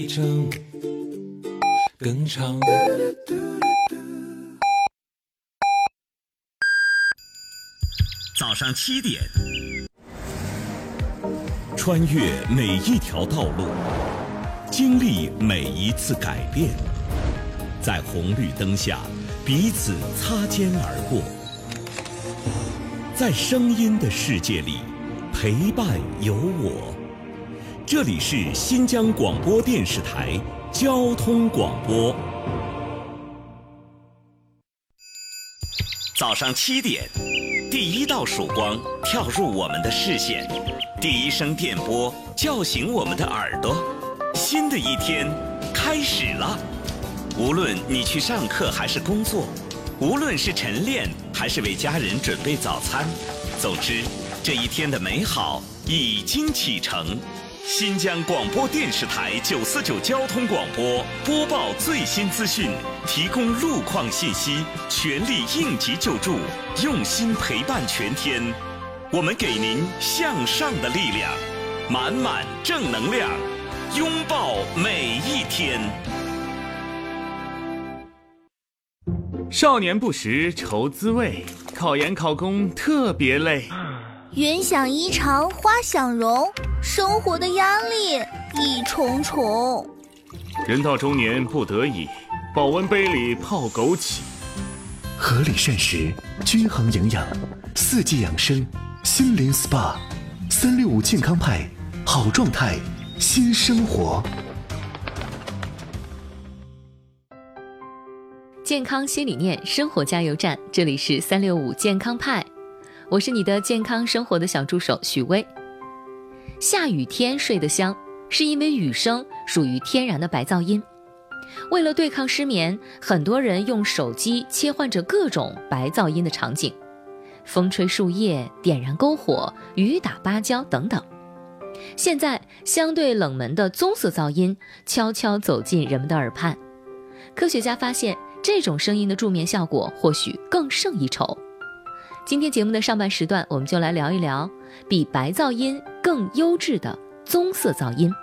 程更长。 早上7点，穿越每一条道路，经历每一次改变，在红绿灯下彼此擦肩而过，在声音的世界里陪伴有我。这里是新疆广播电视台交通广播。早上7点，第一道曙光跳入我们的视线，第一声电波叫醒我们的耳朵。新的一天开始了，无论你去上课还是工作，无论是晨练还是为家人准备早餐，总之这一天的美好已经启程。新疆广播电视台949交通广播播报最新资讯，提供路况信息，全力应急救助，用心陪伴全天。我们给您向上的力量，满满正能量，拥抱每一天。 少年不识愁滋味，考研考公特别累。 云想衣裳花想容，生活的压力一重重。 人到中年不得已，保温杯里泡枸杞。 合理膳食，均衡营养，四季养生，心灵 SPA，365健康派，好状态，新生活。 健康新理念，生活加油站，这里是365健康派，我是你的健康生活的小助手许巍。下雨天睡得香，是因为雨声属于天然的白噪音。为了对抗失眠，很多人用手机切换着各种白噪音的场景，风吹树叶，点燃篝火，雨打芭蕉等等。现在相对冷门的棕色噪音悄悄走进人们的耳畔，科学家发现这种声音的助眠效果或许更胜一筹。今天节目的上半时段，我们就来聊一聊比白噪音更优质的棕色噪音。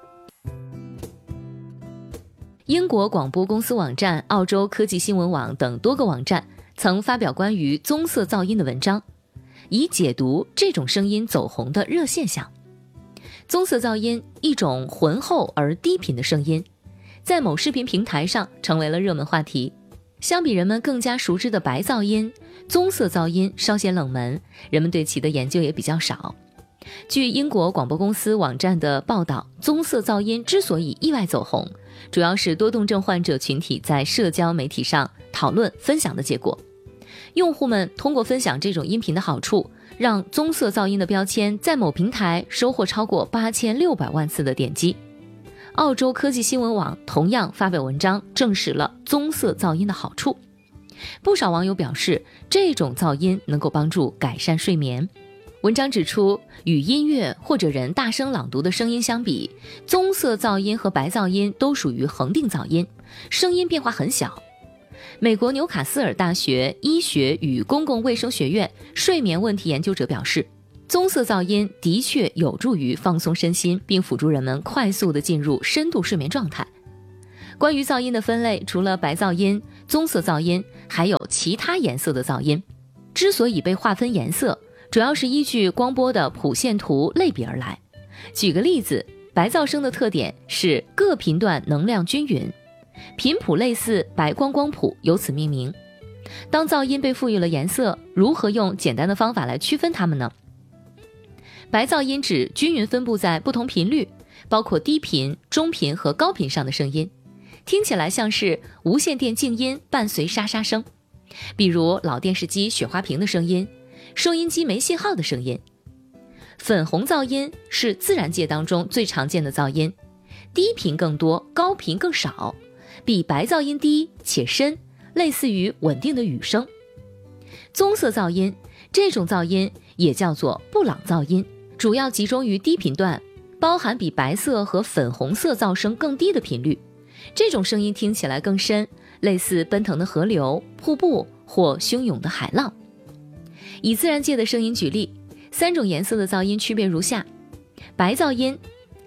英国广播公司网站、澳洲科技新闻网等多个网站曾发表关于棕色噪音的文章，以解读这种声音走红的热现象。棕色噪音，一种浑厚而低频的声音，在某视频平台上成为了热门话题。相比人们更加熟知的白噪音，棕色噪音稍显冷门，人们对其的研究也比较少。据英国广播公司网站的报道，棕色噪音之所以意外走红，主要是多动症患者群体在社交媒体上讨论分享的结果。用户们通过分享这种音频的好处，让棕色噪音的标签在某平台收获超过8600万次的点击。澳洲科技新闻网同样发表文章证实了棕色噪音的好处。不少网友表示，这种噪音能够帮助改善睡眠。文章指出，与音乐或者人大声朗读的声音相比，棕色噪音和白噪音都属于恒定噪音，声音变化很小。美国纽卡斯尔大学医学与公共卫生学院睡眠问题研究者表示，棕色噪音的确有助于放松身心，并辅助人们快速地进入深度睡眠状态。关于噪音的分类，除了白噪音、棕色噪音，还有其他颜色的噪音。之所以被划分颜色，主要是依据光波的谱线图类比而来。举个例子，白噪声的特点是各频段能量均匀，频谱类似白光光谱，由此命名。当噪音被赋予了颜色，如何用简单的方法来区分它们呢？白噪音指均匀分布在不同频率，包括低频、中频和高频上的声音，听起来像是无线电静音伴随沙沙声，比如老电视机雪花屏的声音，收音机没信号的声音。粉红噪音是自然界当中最常见的噪音，低频更多，高频更少，比白噪音低且深，类似于稳定的雨声。棕色噪音，这种噪音也叫做布朗噪音，主要集中于低频段，包含比白色和粉红色噪声更低的频率。这种声音听起来更深，类似奔腾的河流、瀑布或汹涌的海浪。以自然界的声音举例，3种颜色的噪音区别如下：白噪音，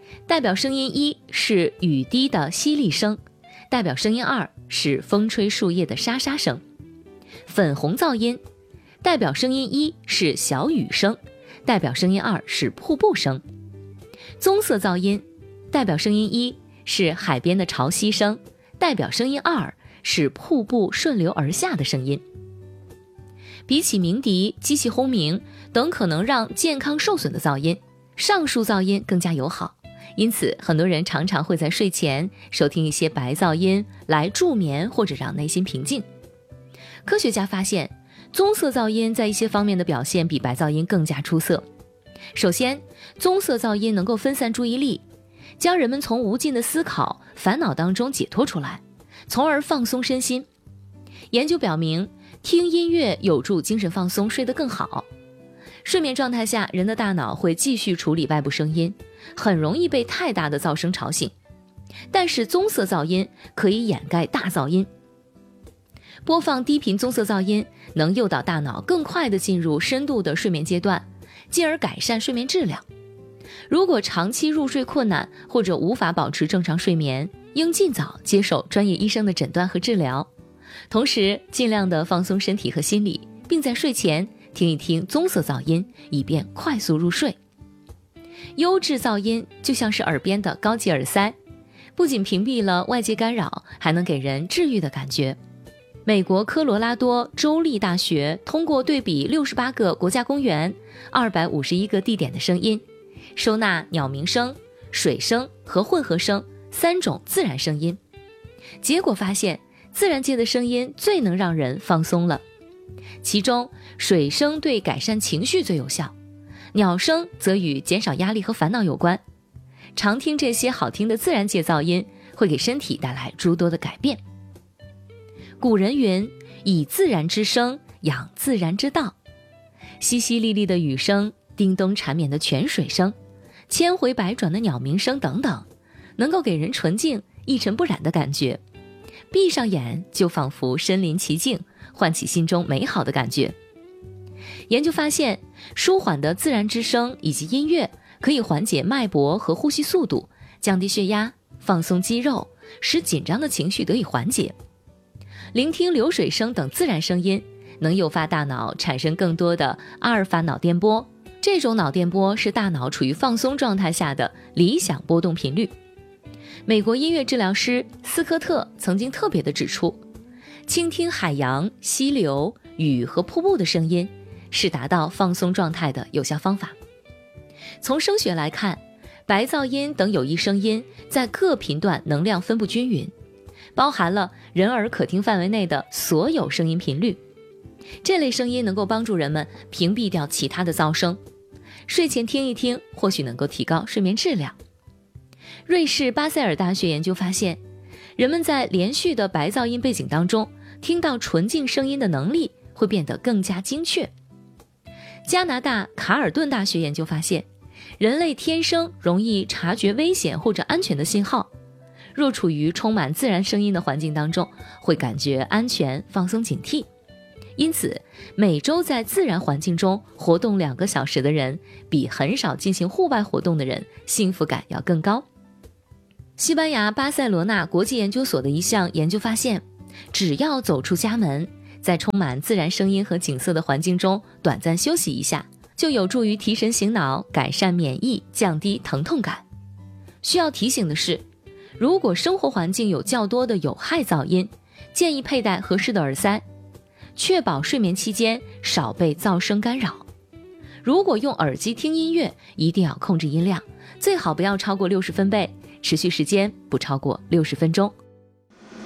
代表声音1是雨滴的淅沥声，代表声音2是风吹树叶的沙沙声。粉红噪音，代表声音1是小雨声，代表声音2是瀑布声。棕色噪音，代表声音1是海边的潮汐声，代表声音2是瀑布顺流而下的声音。比起鸣笛、机器轰鸣等可能让健康受损的噪音，上述噪音更加友好，因此很多人常常会在睡前收听一些白噪音来助眠或者让内心平静。科学家发现，棕色噪音在一些方面的表现比白噪音更加出色。首先，棕色噪音能够分散注意力，将人们从无尽的思考、烦恼当中解脱出来，从而放松身心。研究表明，听音乐有助精神放松，睡得更好。睡眠状态下，人的大脑会继续处理外部声音，很容易被太大的噪声吵醒。但是棕色噪音可以掩盖大噪音。播放低频棕色噪音能诱导大脑更快地进入深度的睡眠阶段，进而改善睡眠质量。如果长期入睡困难或者无法保持正常睡眠，应尽早接受专业医生的诊断和治疗。同时，尽量的放松身体和心理，并在睡前听一听棕色噪音，以便快速入睡。优质噪音就像是耳边的高级耳塞，不仅屏蔽了外界干扰，还能给人治愈的感觉。美国科罗拉多州立大学通过对比68个国家公园、251个地点的声音，收纳鸟鸣声、水声和混合声3种自然声音，结果发现自然界的声音最能让人放松了。其中，水声对改善情绪最有效，鸟声则与减少压力和烦恼有关。常听这些好听的自然界噪音，会给身体带来诸多的改变。古人云：以自然之声养自然之道。淅淅沥沥的雨声，叮咚缠绵的泉水声，千回百转的鸟鸣声等等，能够给人纯净、一尘不染的感觉。闭上眼就仿佛身临其境，唤起心中美好的感觉。研究发现，舒缓的自然之声以及音乐可以缓解脉搏和呼吸速度，降低血压，放松肌肉，使紧张的情绪得以缓解。聆听流水声等自然声音，能诱发大脑产生更多的阿尔法脑电波，这种脑电波是大脑处于放松状态下的理想波动频率。美国音乐治疗师斯科特曾经特别地指出，倾听海洋、溪流、雨和瀑布的声音是达到放松状态的有效方法。从声学来看，白噪音等有益声音在各频段能量分布均匀，包含了人耳可听范围内的所有声音频率。这类声音能够帮助人们屏蔽掉其他的噪声，睡前听一听，或许能够提高睡眠质量。瑞士巴塞尔大学研究发现，人们在连续的白噪音背景当中，听到纯净声音的能力会变得更加精确。加拿大卡尔顿大学研究发现，人类天生容易察觉危险或者安全的信号，若处于充满自然声音的环境当中，会感觉安全、放松警惕。因此，每周在自然环境中活动2个小时的人，比很少进行户外活动的人幸福感要更高。西班牙巴塞罗那国际研究所的一项研究发现，只要走出家门，在充满自然声音和景色的环境中短暂休息一下，就有助于提神醒脑、改善免疫、降低疼痛感。需要提醒的是，如果生活环境有较多的有害噪音，建议佩戴合适的耳塞，确保睡眠期间少被噪声干扰。如果用耳机听音乐，一定要控制音量，最好不要超过60分贝，持续时间不超过60分钟。